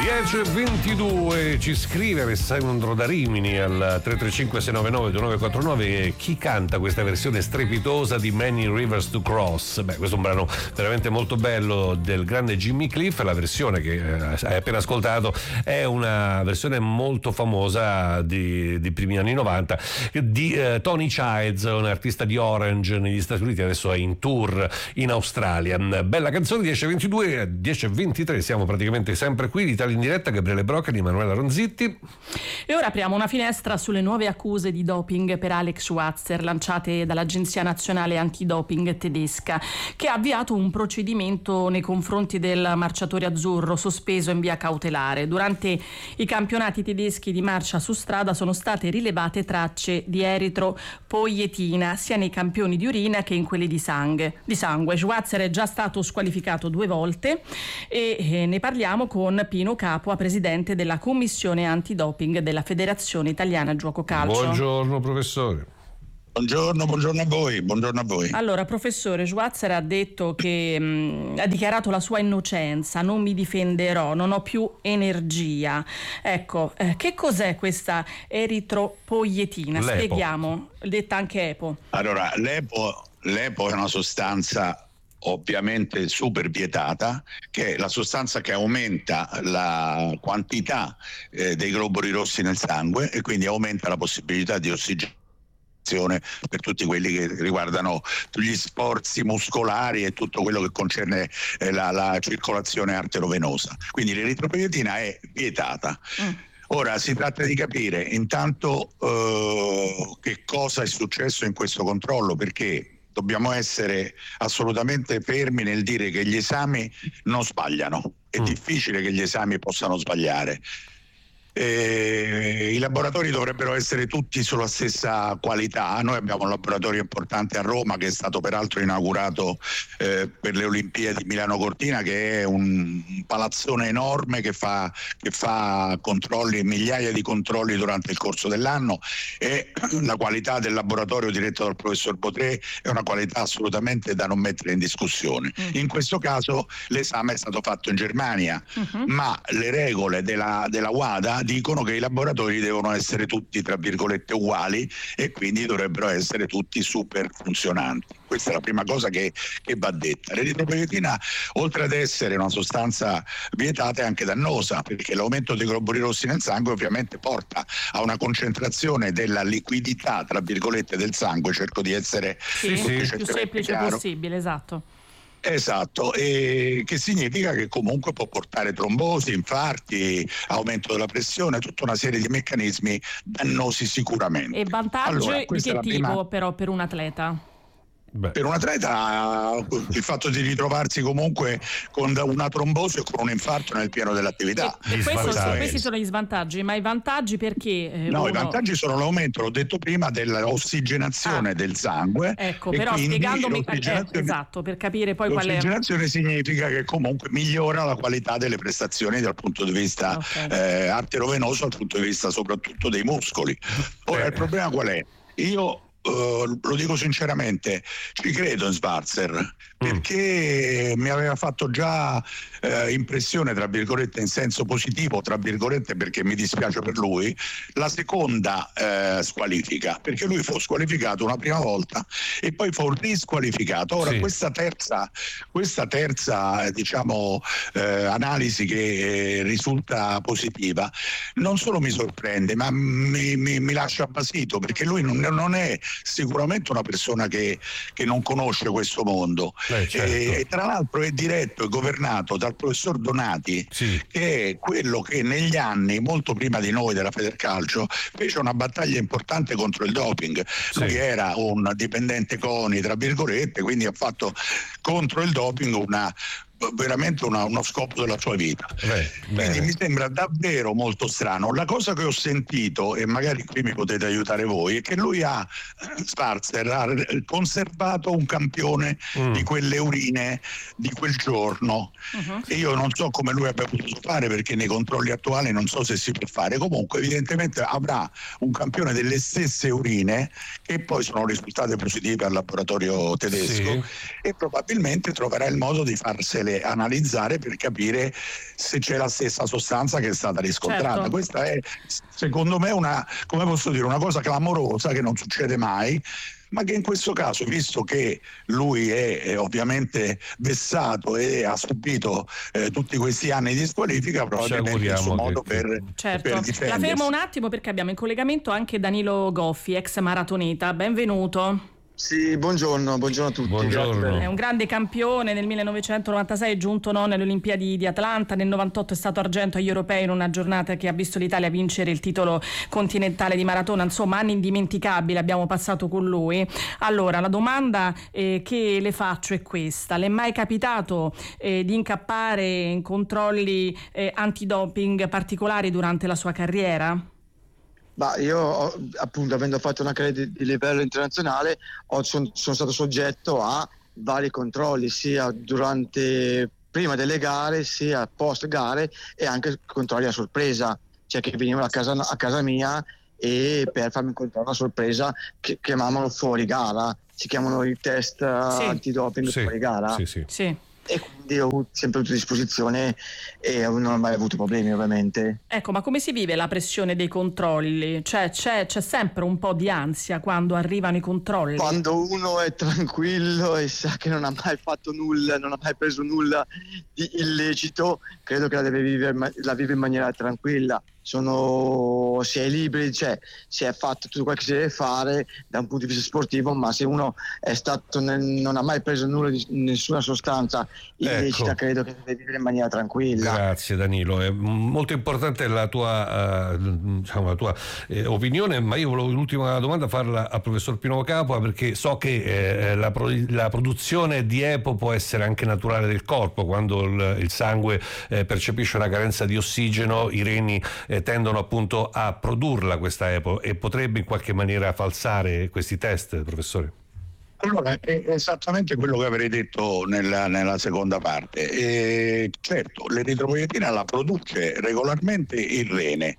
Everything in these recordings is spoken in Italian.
10:22 ci scrive Alessandro da Rimini al 335-699-2949. Chi canta questa versione strepitosa di Many Rivers to Cross? Beh, questo è un brano veramente molto bello del grande Jimmy Cliff. La versione che hai appena ascoltato è una versione molto famosa di primi anni 90 di Tony Childs, un artista di Orange negli Stati Uniti, adesso è in tour in Australia. Bella canzone. 10:22, 10:23, siamo praticamente sempre qui, l'Italia in diretta, Gabriele Broccoli, Emanuela Ronzitti. E ora apriamo una finestra sulle nuove accuse di doping per Alex Schwarzer lanciate dall'Agenzia Nazionale Antidoping tedesca, che ha avviato un procedimento nei confronti del marciatore azzurro sospeso in via cautelare. Durante i campionati tedeschi di marcia su strada sono state rilevate tracce di eritropoietina sia nei campioni di urina che in quelli di sangue. Schwarzer è già stato squalificato 2 volte e ne parliamo con Pino Capua, presidente della commissione antidoping della Federazione Italiana Giuoco Calcio. Buongiorno professore. Buongiorno a voi. Allora, professore, Schwarzer ha detto che ha dichiarato la sua innocenza: non mi difenderò, non ho più energia. Ecco, che cos'è questa eritropoietina? L'EPO. Spieghiamo, detta anche EPO. Allora, l'EPO è una sostanza ovviamente super vietata, che è la sostanza che aumenta la quantità dei globuli rossi nel sangue e quindi aumenta la possibilità di ossigenazione per tutti quelli che riguardano gli sforzi muscolari e tutto quello che concerne la circolazione arterovenosa. Quindi l'eritropoietina è vietata. Ora si tratta di capire intanto che cosa è successo in questo controllo, perché dobbiamo essere assolutamente fermi nel dire che gli esami non sbagliano. È difficile che gli esami possano sbagliare. I laboratori dovrebbero essere tutti sulla stessa qualità. Noi abbiamo un laboratorio importante a Roma che è stato peraltro inaugurato per le Olimpiadi Milano Cortina, che è un palazzone enorme che fa controlli, migliaia di controlli durante il corso dell'anno, e la qualità del laboratorio diretto dal professor Botré è una qualità assolutamente da non mettere in discussione. In questo caso l'esame è stato fatto in Germania, ma le regole della WADA dicono che i laboratori devono essere tutti tra virgolette uguali e quindi dovrebbero essere tutti super funzionanti. Questa è la prima cosa che va detta. L'eritropoietina, oltre ad essere una sostanza vietata, è anche dannosa, perché l'aumento dei globuli rossi nel sangue ovviamente porta a una concentrazione della liquidità tra virgolette del sangue. Cerco di essere più semplice possibile, esatto. Esatto, e che significa che comunque può portare trombosi, infarti, aumento della pressione, tutta una serie di meccanismi dannosi sicuramente. E vantaggi di che tipo però per un atleta? Per un atleta il fatto di ritrovarsi comunque con una trombosi o con un infarto nel pieno dell'attività. Questi sono gli svantaggi, ma i vantaggi perché? I vantaggi sono l'aumento, l'ho detto prima, dell'ossigenazione del sangue. Ecco, però spiegandomi esatto, per capire poi qual è. L'ossigenazione significa che comunque migliora la qualità delle prestazioni dal punto di vista arterovenoso, dal punto di vista soprattutto dei muscoli. Ora il problema qual è? Io lo dico sinceramente, ci credo in Schwarzer, perché mi aveva fatto già impressione, tra virgolette, in senso positivo, tra virgolette, perché mi dispiace per lui, la seconda squalifica, perché lui fu squalificato una prima volta e poi fu risqualificato. Ora questa terza analisi che risulta positiva non solo mi sorprende, ma mi lascia basito, perché lui non è sicuramente una persona che non conosce questo mondo. Certo. E tra l'altro è diretto e governato dal professor Donati, che è quello che negli anni, molto prima di noi della Federcalcio, fece una battaglia importante contro il doping. Lui era un dipendente CONI, tra virgolette, quindi ha fatto contro il doping veramente uno scopo della sua vita. Quindi mi sembra davvero molto strano. La cosa che ho sentito, e magari qui mi potete aiutare voi, è che Schwarzer ha conservato un campione di quelle urine di quel giorno, e io non so come lui abbia potuto fare, perché nei controlli attuali non so se si può fare. Comunque evidentemente avrà un campione delle stesse urine che poi sono risultate positive al laboratorio tedesco, e probabilmente troverà il modo di farsele deve analizzare per capire se c'è la stessa sostanza che è stata riscontrata. Certo. Questa è, secondo me, una cosa clamorosa che non succede mai, ma che in questo caso, visto che lui è ovviamente vessato e ha subito tutti questi anni di squalifica, probabilmente il suo modo per difendersi. La fermo un attimo perché abbiamo in collegamento anche Danilo Goffi, ex maratoneta. Benvenuto. Sì, buongiorno a tutti. Buongiorno. È un grande campione, nel 1996 è giunto nelle Olimpiadi di Atlanta, nel 98 è stato argento agli europei in una giornata che ha visto l'Italia vincere il titolo continentale di maratona, insomma anni indimenticabili abbiamo passato con lui. Allora la domanda che le faccio è questa: le è mai capitato di incappare in controlli antidoping particolari durante la sua carriera? Io, appunto, avendo fatto una carriera di livello internazionale, sono stato soggetto a vari controlli, sia prima delle gare, sia post gare, e anche controlli a sorpresa, cioè che venivano a casa mia e per farmi un controllo a sorpresa che chiamavano fuori gara, si chiamano i test antidoping fuori gara. Sì. E quindi ho sempre avuto a disposizione e non ho mai avuto problemi, ovviamente. Ecco, ma come si vive la pressione dei controlli? Cioè c'è sempre un po' di ansia quando arrivano i controlli? Quando uno è tranquillo e sa che non ha mai fatto nulla, non ha mai preso nulla di illecito, credo che la vive in maniera tranquilla. Si è liberi, cioè si è fatto tutto quello che si deve fare da un punto di vista sportivo, ma se uno è stato non ha mai preso nulla di nessuna sostanza illecita, credo che deve vivere in maniera tranquilla. Grazie Danilo, è molto importante la tua opinione, ma io volevo l'ultima domanda farla al professor Pino Capua, perché so che la produzione di EPO può essere anche naturale del corpo. Quando il sangue percepisce una carenza di ossigeno, i reni tendono appunto a produrla questa EPO, e potrebbe in qualche maniera falsare questi test, professore? Allora, è esattamente quello che avrei detto nella seconda parte. Certo, l'eritropoietina la produce regolarmente il rene,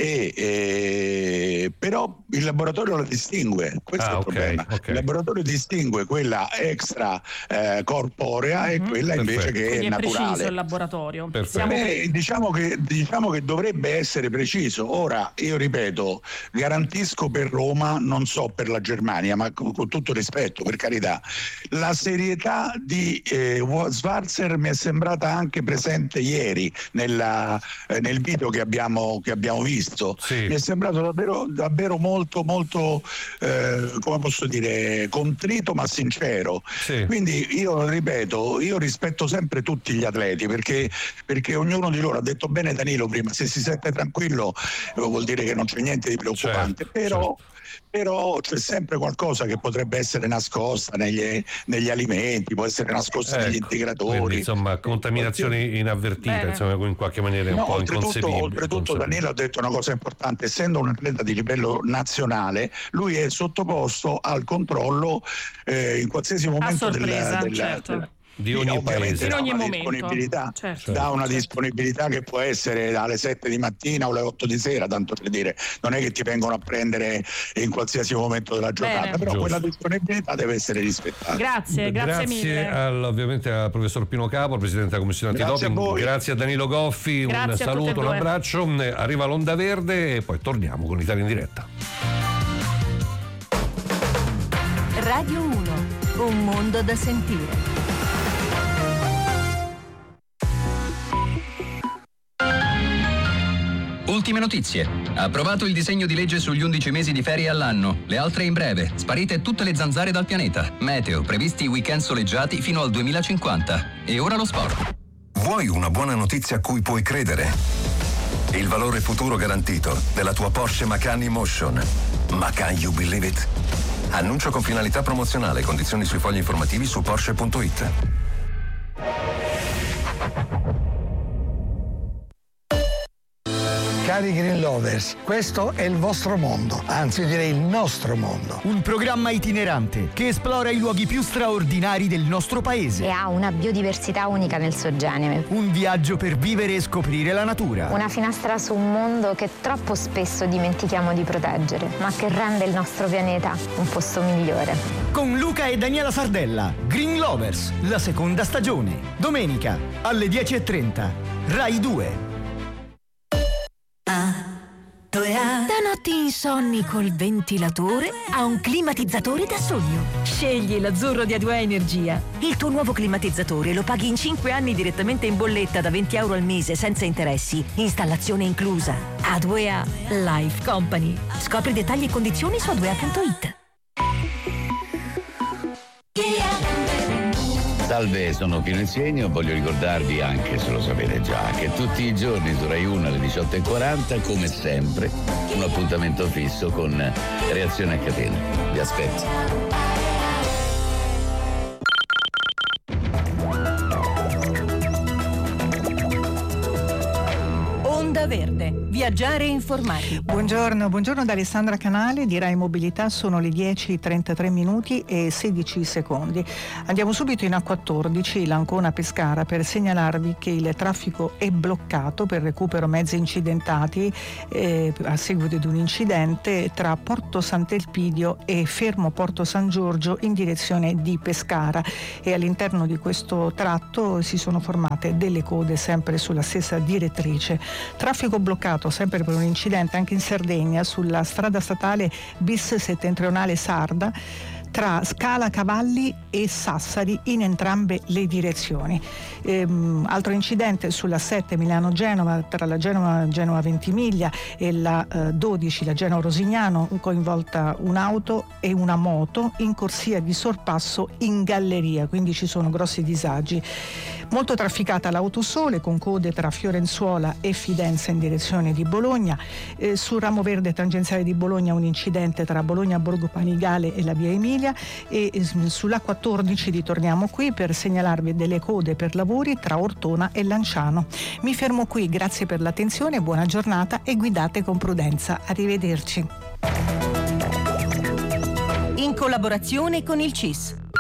però il laboratorio la distingue, questo è il problema. Il laboratorio distingue quella extra corporea e quella invece che quindi è naturale. È preciso il laboratorio. Diciamo che dovrebbe essere preciso. Ora, io ripeto, garantisco per Roma, non so per la Germania, ma con tutto rispetto, per carità, la serietà di Schwarzer mi è sembrata anche presente ieri nel video che abbiamo visto. Sì. Mi è sembrato davvero molto come posso dire, contrito ma sincero. Sì. Quindi io ripeto, io rispetto sempre tutti gli atleti, perché ognuno di loro, ha detto bene Danilo prima, se si sente tranquillo vuol dire che non c'è niente di preoccupante. Certo. Però c'è sempre qualcosa che potrebbe essere nascosta negli alimenti, può essere nascosta negli integratori. Quindi, insomma, contaminazioni inavvertite, insomma, in qualche maniera un po' inconcepibile. Oltretutto Danilo ha detto una cosa importante: essendo un atleta di livello nazionale, lui è sottoposto al controllo in qualsiasi momento di ogni paese, in ogni momento, disponibilità, da una disponibilità che può essere alle 7 di mattina o alle 8 di sera, tanto per dire, non è che ti vengono a prendere in qualsiasi momento della giornata. Però quella disponibilità deve essere rispettata. Grazie mille. Ovviamente al professor Pino Capua, presidente della commissione antidoping. Grazie a Danilo Goffi, un saluto, un abbraccio. Arriva l'Onda Verde e poi torniamo con l'Italia in diretta. Radio 1, un mondo da sentire. Ultime notizie. Approvato il disegno di legge sugli 11 mesi di ferie all'anno. Le altre in breve. Sparite tutte le zanzare dal pianeta. Meteo. Previsti weekend soleggiati fino al 2050. E ora lo sport. Vuoi una buona notizia a cui puoi credere? Il valore futuro garantito della tua Porsche Macan Emotion. Ma can you believe it? Annuncio con finalità promozionale. Condizioni sui fogli informativi su Porsche.it. Cari Green Lovers, questo è il vostro mondo, anzi direi il nostro mondo. Un programma itinerante che esplora i luoghi più straordinari del nostro paese. E ha una biodiversità unica nel suo genere. Un viaggio per vivere e scoprire la natura. Una finestra su un mondo che troppo spesso dimentichiamo di proteggere, ma che rende il nostro pianeta un posto migliore. Con Luca e Daniela Sardella, Green Lovers, la seconda stagione. Domenica alle 10:30, Rai 2. Da notti insonni col ventilatore a un climatizzatore da sogno. Scegli l'Azzurro di A2A Energia. Il tuo nuovo climatizzatore lo paghi in 5 anni direttamente in bolletta da €20 al mese senza interessi. Installazione inclusa. A2A Life Company. Scopri dettagli e condizioni su a2a.it. Salve, sono Pino Insegno. Voglio ricordarvi, anche se lo sapete già, che tutti i giorni su Rai 1 alle 18:40, come sempre, un appuntamento fisso con Reazione a catena. Vi aspetto. Onda Verde. Viaggiare informati. Buongiorno da Alessandra Canale di Rai Mobilità. Sono le 10:33 minuti e 16 secondi. Andiamo subito in A14, l'Ancona-Pescara, per segnalarvi che il traffico è bloccato per recupero mezzi incidentati a seguito di un incidente tra Porto Sant'Elpidio e Fermo Porto San Giorgio in direzione di Pescara, e all'interno di questo tratto si sono formate delle code sempre sulla stessa direttrice. Traffico bloccato sempre per un incidente anche in Sardegna sulla strada statale bis settentrionale sarda tra Scala Cavalli e Sassari in entrambe le direzioni. Altro incidente sulla 7 Milano-Genova tra la Genova Ventimiglia e la 12 la Genova-Rosignano, coinvolta un'auto e una moto in corsia di sorpasso in galleria, quindi ci sono grossi disagi. Molto trafficata l'Autosole con code tra Fiorenzuola e Fidenza in direzione di Bologna. Sul ramo verde tangenziale di Bologna un incidente tra Bologna Borgo Panigale e la via Emilia, e sull'A14 ritorniamo qui per segnalarvi delle code per lavori tra Ortona e Lanciano. Mi fermo qui, grazie per l'attenzione, buona giornata e guidate con prudenza. Arrivederci. In collaborazione con il CIS.